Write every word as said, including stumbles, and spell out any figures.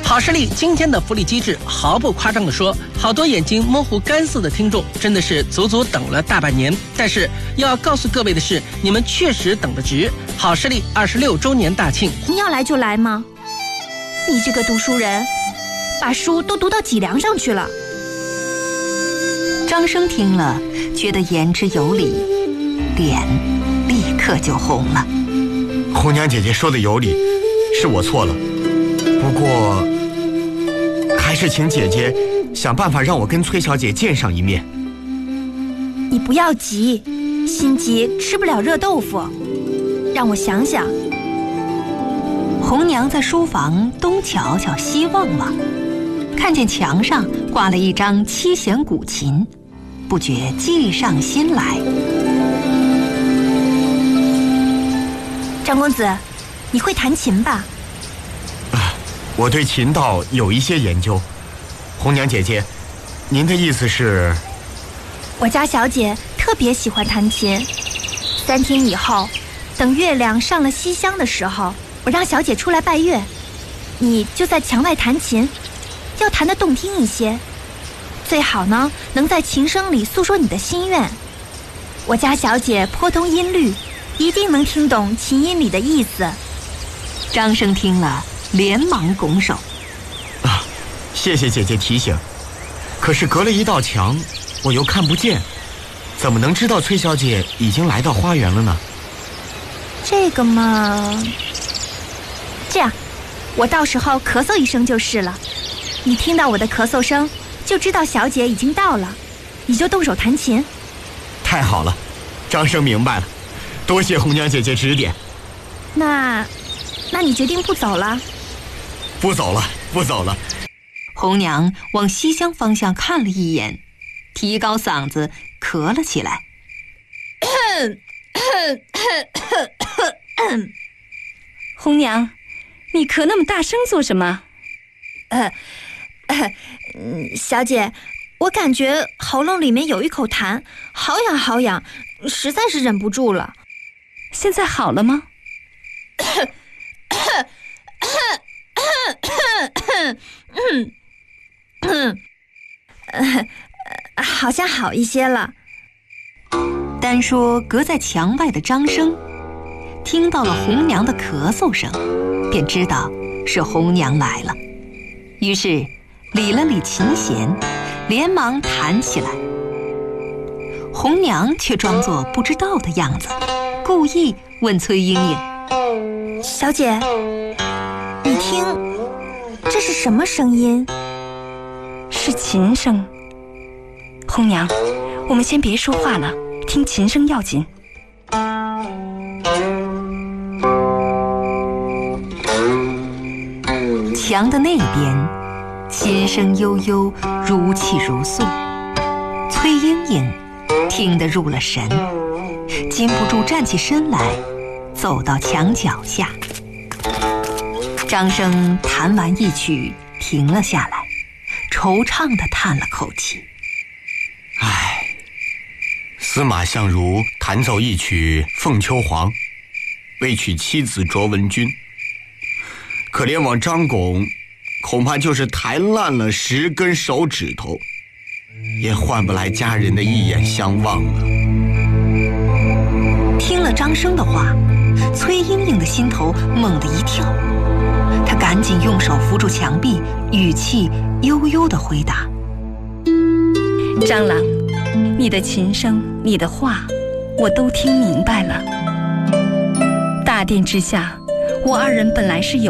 好视力今天的福利机制，毫不夸张地说，好多眼睛模糊干涩的听众真的是足足等了大半年。但是要告诉各位的是，你们确实等得值。好视力二十六周年大庆， 你要来就来吗？你这个读书人，把书都读到脊梁上去了。 张生听了，觉得言之有理，脸立刻就红了。 红娘姐姐说的有理，是我错了。不过，还是请姐姐想办法让我跟崔小姐见上一面。 你不要急，心急吃不了热豆腐。让我想想。 红娘在书房东瞧瞧西望望，看见墙上挂了一张七弦古琴，不觉计上心来。 张公子，你会弹琴吧？ 啊，我对琴道有一些研究。红娘姐姐，您的意思是？ 我家小姐特别喜欢弹琴。三天以后，等月亮上了西厢的时候，我让小姐出来拜月，你就在墙外弹琴，要弹得动听一些，最好呢能在琴声里诉说你的心愿。我家小姐颇通音律，一定能听懂琴音里的意思。 张生听了，连忙拱手： 啊，谢谢姐姐提醒。可是隔了一道墙，我又看不见，怎么能知道崔小姐已经来到花园了呢？ 这个嘛，这样，我到时候咳嗽一声就是了。你听到我的咳嗽声，就知道小姐已经到了，你就动手弹琴。 太好了，张生明白了，多谢红娘姐姐指点。 那，那你决定不走了？ 不走了，不走了。 红娘往西厢方向看了一眼，提高嗓子咳了起来。 红娘，你咳那么大声做什么？ 呃，呃，小姐，我感觉喉咙里面有一口痰，好痒好痒，实在是忍不住了。 现在好了吗？ 呃，好像好一些了。 单说隔在墙外的张生，听到了红娘的咳嗽声，便知道是红娘来了，于是理了理琴弦，连忙弹起来。红娘却装作不知道的样子，故意问崔莺莺： 小姐，你听，这是什么声音？ 是琴声。红娘，我们先别说话了，听琴声要紧。 墙的那边，琴声悠悠，如泣如诉。崔莺莺听得入了神，禁不住站起身来，走到墙脚下。张生弹完一曲，停了下来，惆怅地叹了口气。 唉，司马相如弹奏一曲《凤求凰》，为娶妻子卓文君。可怜我张拱，恐怕就是弹烂了十根手指头，也换不来家人的一眼相望了。 听了张生的话，崔莺莺的心头猛地一跳，她赶紧用手扶住墙壁，语气悠悠地回答： 张郎，你的琴声，你的话，我都听明白了。大殿之下，我二人本来是有